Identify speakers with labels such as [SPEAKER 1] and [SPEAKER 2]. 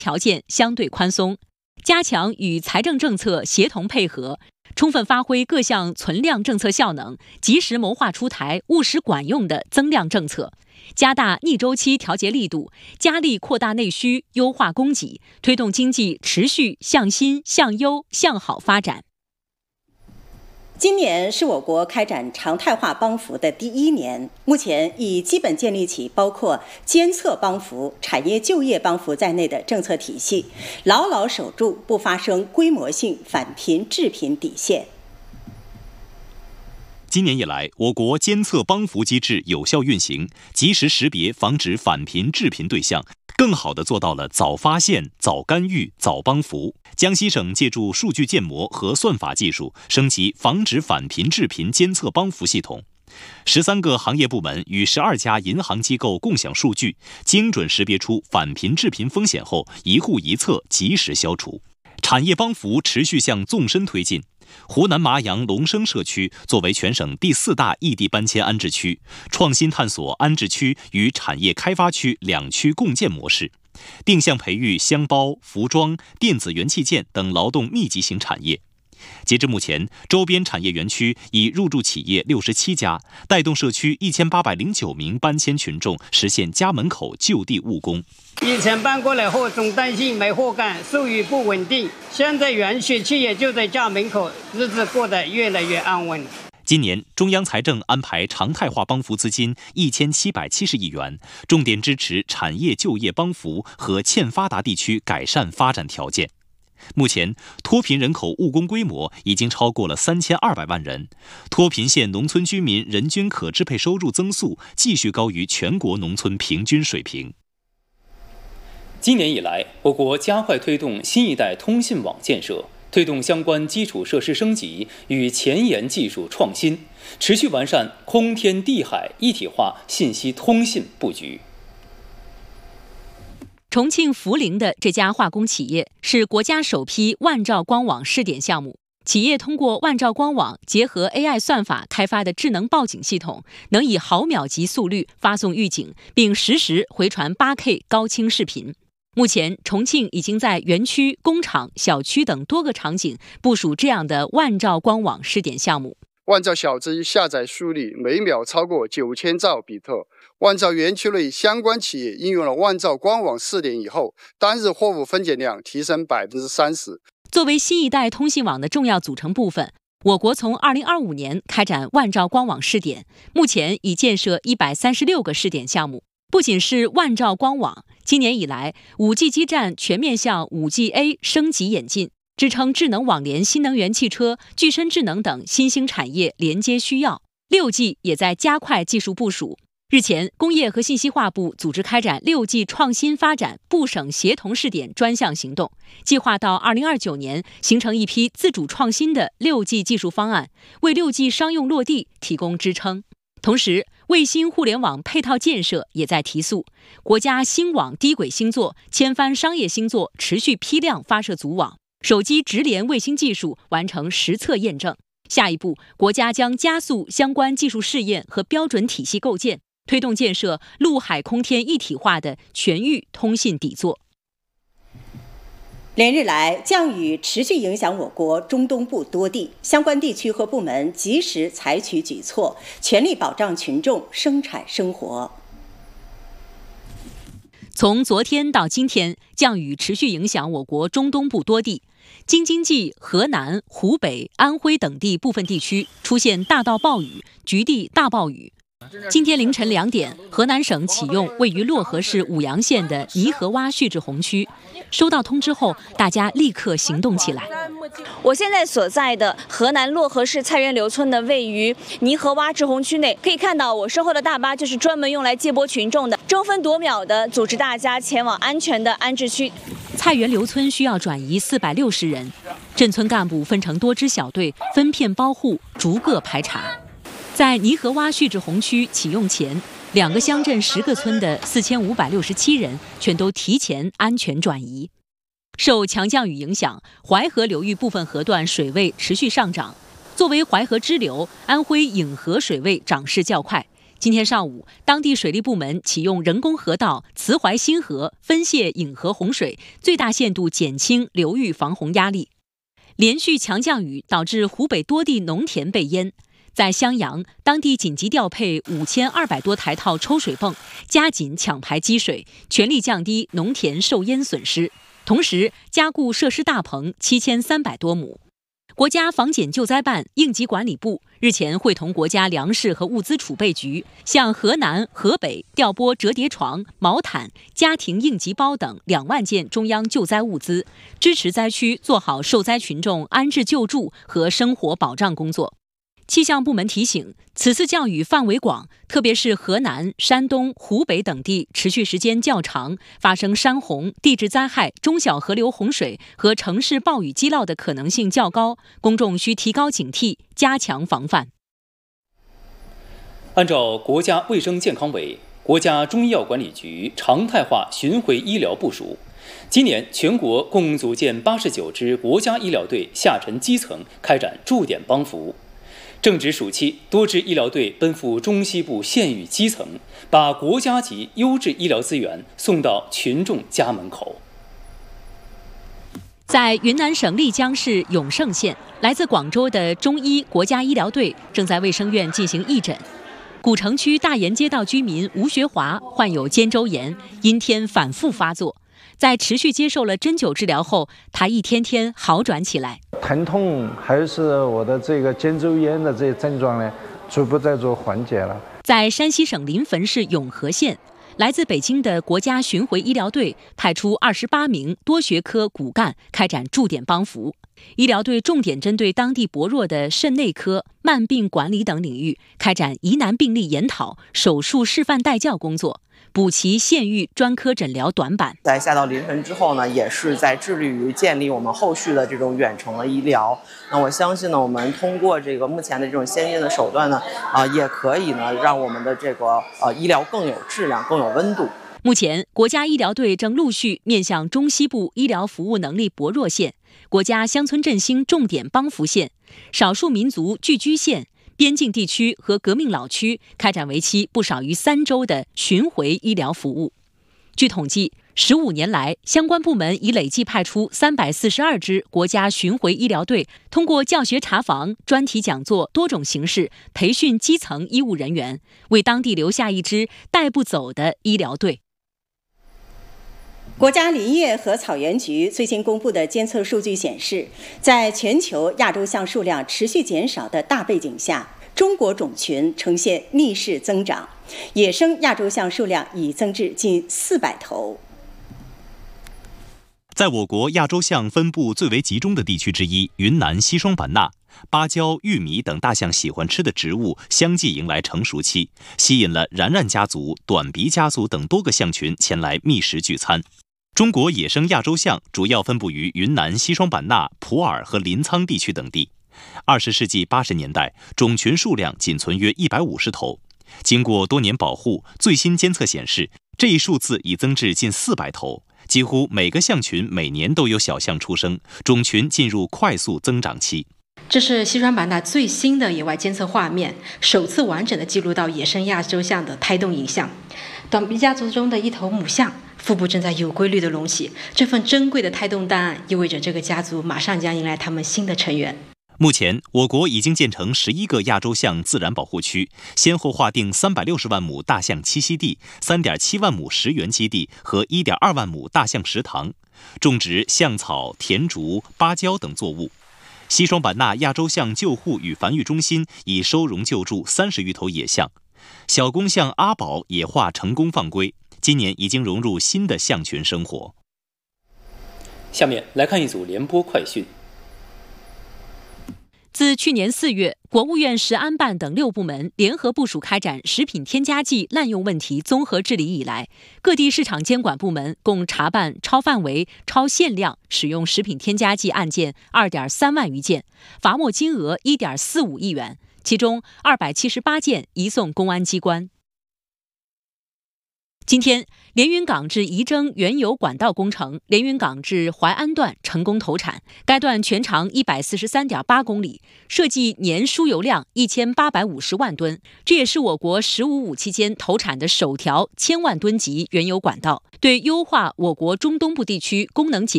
[SPEAKER 1] 条件相对宽松，加强与财政政策协同配合，充分发挥各项存量政策效能，及时谋划出台务实管用的增量政策，加大逆周期调节力度，加力扩大内需，优化供给，推动经济持续向新、向优、向好发展。
[SPEAKER 2] 今年是我国开展常态化帮扶的第1年，目前已基本建立起包括监测帮扶、产业就业帮扶在内的政策体系，牢牢守住不发生规模性返贫致贫底线。
[SPEAKER 3] 今年以来，我国监测帮扶机制有效运行，及时识别防止返贫致贫对象，更好地做到了早发现、早干预、早帮扶。江西省借助数据建模和算法技术，升级防止返贫致贫监测帮扶系统。13个行业部门与12家银行机构共享数据，精准识别出返贫致贫风险后，一户一策及时消除。产业帮扶持续向纵深推进。湖南麻阳龙生社区作为全省第4大异地搬迁安置区，创新探索安置区与产业开发区2区共建模式，定向培育箱包、服装、电子元器件等劳动密集型产业。截至目前，周边产业园区已入驻企业67家，带动社区1809名搬迁群众实现家门口就地务工。
[SPEAKER 4] 以前搬过来后总担心没活干，收入不稳定，现在园区企业就在家门口，日子过得越来越安稳。
[SPEAKER 3] 今年，中央财政安排常态化帮扶资金1770亿元，重点支持产业就业帮扶和欠发达地区改善发展条件。目前，脱贫人口务工规模已经超过了3200万人，脱贫县农村居民人均可支配收入增速继续高于全国农村平均水平。
[SPEAKER 5] 今年以来，我国加快推动新一代通信网建设，推动相关基础设施升级与前沿技术创新，持续完善空天地海一体化信息通信布局。
[SPEAKER 1] 重庆涪陵的这家化工企业是国家首批万兆光网试点项目。企业通过万兆光网结合 AI 算法开发的智能报警系统，能以毫秒级速率发送预警，并实时回传 8K 高清视频。目前，重庆已经在园区、工厂、小区等多个场景部署这样的万兆光网试点项目。
[SPEAKER 6] 万兆小机下载速率每秒超过9000兆比特。万兆园区内相关企业应用了万兆光网试点以后，单日货物分拣量提升30%。
[SPEAKER 1] 作为新一代通信网的重要组成部分，我国从2025年开展万兆光网试点，目前已建设136个试点项目。不仅是万兆光网，今年以来 5G 基站全面向 5G-A 升级演进，支撑智能网联新能源汽车、具身智能等新兴产业连接需要。6G 也在加快技术部署。日前，工业和信息化部组织开展6G 创新发展部省协同试点专项行动，计划到2029年形成一批自主创新的6G 技术方案，为6G 商用落地提供支撑。同时，卫星互联网配套建设也在提速，国家星网低轨星座、千帆商业星座持续批量发射组网，手机直连卫星技术完成实测验证。下一步，国家将加速相关技术试验和标准体系构建，推动建设陆海空天一体化的全域通信底座。
[SPEAKER 2] 连日来，降雨持续影响我国中东部多地，相关地区和部门及时采取举措，全力保障群众生产生活。
[SPEAKER 1] 从昨天到今天，降雨持续影响我国中东部多地，京津冀、河南、湖北、安徽等地部分地区出现大到暴雨、局地大暴雨。今天凌晨2点，河南省启用位于漯河市舞阳县的泥河洼蓄滞洪区。收到通知后，大家立刻行动起来。
[SPEAKER 7] 我现在所在的河南漯河市菜园刘村的位于泥河洼滞洪区内，可以看到我身后的大巴就是专门用来接驳群众的，争分夺秒的组织大家前往安全的安置区。
[SPEAKER 1] 菜园刘村需要转移460人，镇村干部分成多支小队，分片包户，逐个排查。在泥河洼蓄滞洪区启用前，2个乡镇10个村的4567人全都提前安全转移。受强降雨影响，淮河流域部分河段水位持续上涨。作为淮河支流，安徽颍河水位涨势较快。 今天上午，当地水利部门启用人工河道慈淮新河分泄引河洪水，最大限度减轻流域防洪压力。连续强降雨导致湖北多地农田被淹。在襄阳，当地紧急调配5200多台套抽水泵，加紧抢排积水，全力降低农田受淹损失。同时，加固设施大棚7300多亩。国家防检救灾办、应急管理部日前会同国家粮食和物资储备局，向河南、河北调拨折叠床、毛毯、家庭应急包等2万件中央救灾物资，支持灾区做好受灾群众安置救助和生活保障工作。气象部门提醒，此次降雨范围广，特别是河南、山东、湖北等地持续时间较长，发生山洪、地质灾害、中小河流洪水和城市暴雨积涝的可能性较高，公众需提高警惕，加强防范。
[SPEAKER 5] 按照国家卫生健康委、国家中医药管理局常态化巡回医疗部署，今年全国共组建89支国家医疗队下沉基层开展驻点帮扶。正值暑期，多支医疗队奔赴中西部县域基层，把国家级优质医疗资源送到群众家门口。
[SPEAKER 1] 在云南省丽江市永胜县，来自广州的中医国家医疗队正在卫生院进行义诊。古城区大研街道居民吴学华患有肩周炎，阴天反复发作。在持续接受了针灸治疗后，他一天天好转起来。
[SPEAKER 8] 疼痛还是我的这个肩周炎的这些症状呢，逐步在做缓解了。
[SPEAKER 1] 在山西省临汾市永和县，来自北京的国家巡回医疗队派出28名多学科骨干开展驻点帮扶。医疗队重点针对当地薄弱的肾内科、慢病管理等领域，开展疑难病例研讨、手术示范带教工作，补齐县域专科诊疗短板。
[SPEAKER 9] 在下到临汾之后呢，也是在致力于建立我们后续的这种远程的医疗。那我相信呢，我们通过这个目前的这种先进的手段呢，也可以呢让我们的这个医疗更有质量、更有温度。
[SPEAKER 1] 目前，国家医疗队正陆续面向中西部医疗服务能力薄弱县、国家乡村振兴重点帮扶县、少数民族聚居县、边境地区和革命老区开展为期不少于3周的巡回医疗服务。据统计，15年来，相关部门已累计派出342支国家巡回医疗队，通过教学查房、专题讲座多种形式培训基层医务人员，为当地留下一支带不走的医疗队。
[SPEAKER 2] 国家林业和草原局最新公布的监测数据显示，在全球亚洲象数量持续减少的大背景下，中国种群呈现逆势增长，野生亚洲象数量已增至近400头。
[SPEAKER 3] 在我国亚洲象分布最为集中的地区之一云南西双版纳，芭蕉、玉米等大象喜欢吃的植物相继迎来成熟期，吸引了然然家族、短鼻家族等多个象群前来觅食聚餐。中国野生亚洲象主要分布于云南西双版纳、普洱和临沧地区等地。20世纪80年代，种群数量仅存约150头。经过多年保护，最新监测显示，这一数字已增至近400头。几乎每个象群每年都有小象出生，种群进入快速增长期。
[SPEAKER 10] 这是西双版纳最新的野外监测画面，首次完整的记录到野生亚洲象的胎动影像。短鼻家族中的一头母象腹部正在有规律的隆起，这份珍贵的胎动档案意味着这个家族马上将迎来他们新的成员。
[SPEAKER 3] 目前，我国已经建成11个亚洲象自然保护区，先后划定360万亩大象栖息地、3.7万亩食源基地和1.2万亩大象食堂，种植象草、甜竹、芭蕉等作物。西双版纳亚洲象救护与繁育中心已收容救助30余头野象，小公象阿宝野化成功放归，今年已经融入新的象群生活。
[SPEAKER 5] 下面来看一组联播快讯。
[SPEAKER 1] 自去年4月，国务院食安办等6部门联合部署开展食品添加剂滥用问题综合治理以来，各地市场监管部门共查办超范围、超限量使用食品添加剂案件2.3万余件，罚没金额1.45亿元，其中278件移送公安机关。 今天，连云港至仪征原油管道工程连云港至淮安段成功投产，该段全长143.8公里，设计年输油量1850万吨，这也是我国“15+5”期间投产的首条1000万吨级原油管道，对优化我国中东部地区功能结